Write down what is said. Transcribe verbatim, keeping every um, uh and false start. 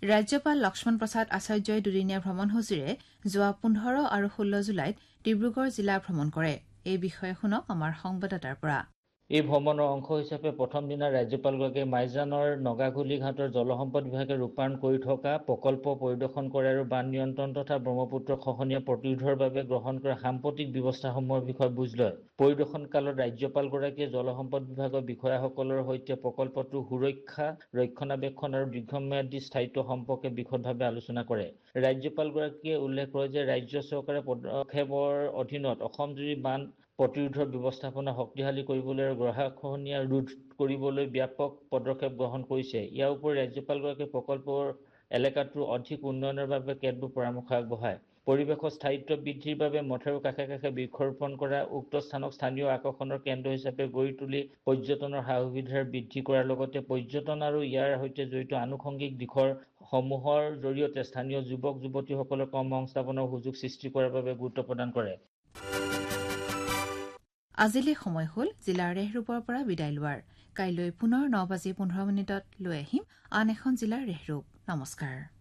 ৰাজ্যপাল লক্ষ্মণ প্ৰসাদ আচাৰ্যই দুদিনীয়া ভ্ৰমণসূচীৰে যোৱা পোন্ধৰ আৰু ষোল্ল জুলাইত ডিব্ৰুগড় জিলা ভ্ৰমণ কৰে এই বিষয়ে শুনক আমাৰ সংবাদদাতাৰ পৰা এই ভ্ৰমণৰ অংশ হিচাপে প্ৰথম দিনা ৰাজ্যপালগৰাকীয়ে মাইজানৰ নগাঘুলি ঘাটৰ জলসম্পদ বিভাগে ৰূপায়ণ কৰি থকা প্ৰকল্প পৰিদৰ্শন কৰে আৰু বান নিয়ন্ত্ৰণ তথা ব্ৰহ্মপুত্ৰ খহনীয়া প্ৰতিৰোধৰ বাবে গ্ৰহণ কৰা সাম্প্ৰতিক ব্যৱস্থাসমূহৰ বিষয়ে বুজ লয় পৰিদৰ্শন কালত ৰাজ্যপালগৰাকীয়ে জলসম্পদ বিভাগৰ বিষয়াসকলৰ সৈতে প্ৰকল্পটোৰ সুৰক্ষা ৰক্ষণাবেক্ষণ আৰু দীৰ্ঘম্যাদী স্থায়িত্ব সম্পৰ্কে বিশদভাৱে আলোচনা কৰে ৰাজ্যপালগৰাকীয়ে উল্লেখ কৰে যে ৰাজ্য চৰকাৰে পদক্ষেপৰ অধীনত অসমজুৰি বান প্ৰতিৰোধৰ ব্যৱস্থাপনা শক্তিশালী কৰিবলৈ আৰু গৰাখহনীয়া ৰোধ কৰিবলৈ ব্যাপক পদক্ষেপ গ্ৰহণ কৰিছে ইয়াৰ উপৰি ৰাজ্যপালগৰাকীয়ে প্ৰকল্পৰ এলেকাটোৰ অধিক উন্নয়নৰ বাবে কেতবোৰ পৰামৰ্শ আগবঢ়ায় পৰিৱেশৰ স্থায়িত্ব বৃদ্ধিৰ বাবে মথাউৰিৰ কাষে কাষে বৃক্ষৰোপণ কৰা উক্ত স্থানক স্থানীয় আকৰ্ষণৰ কেন্দ্ৰ হিচাপে গঢ়ি তুলি পৰ্যটনৰ সা-সুবিধা বৃদ্ধি কৰাৰ লগতে পৰ্যটন আৰু ইয়াৰ সৈতে জড়িত আনুষংগিক দিশৰ সমূহৰ জৰিয়তে স্থানীয় যুৱক যুৱতীসকলৰ কৰ্মসংস্থাপনৰ সুযোগ সৃষ্টি কৰাৰ বাবে গুৰুত্ব প্ৰদান কৰে আজিলৈ সময় হ'ল জিলাৰ ৰেহৰূপৰ পৰা বিদায় লোৱাৰ কাইলৈ পুনৰ ন বাজি পোন্ধৰ মিনিটত লৈ আহিম আন এখন জিলাৰ ৰেহৰূপ নমস্কাৰ